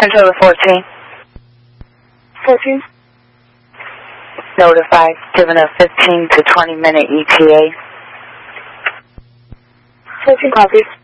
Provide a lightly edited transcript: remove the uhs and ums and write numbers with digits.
Controller 14. 14. Notify, given a 15 to 20 minute ETA. 14 copies.